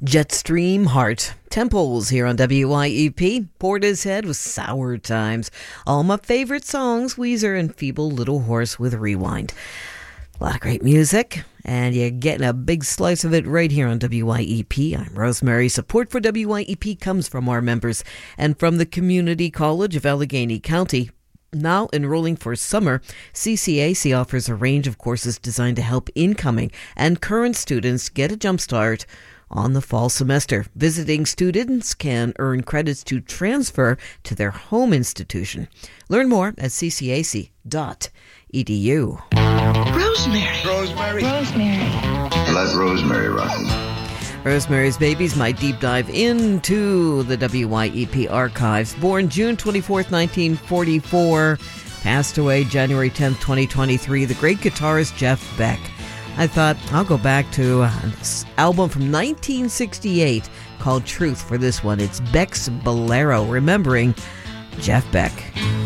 Jetstream Heart. Temples here on WYEP. Portishead with Sour Times. All my favorite songs, Weezer and Feeble Little Horse with Rewind. A lot of great music, and you're getting a big slice of it right here on WYEP. I'm Rosemary. Support for WYEP comes from our members and from the Community College of Allegheny County. Now enrolling for summer, CCAC offers a range of courses designed to help incoming and current students get a jump start on the fall semester. Visiting students can earn credits to transfer to their home institution. Learn more at ccac.edu. Rosemary. Let Rosemary rock. Rosemary's Baby's my deep dive into the WYEP archives. Born June 24th, 1944, passed away January 10th, 2023, the great guitarist Jeff Beck. I thought I'll go back to an album from 1968 called Truth for this one. It's Beck's Bolero, remembering Jeff Beck.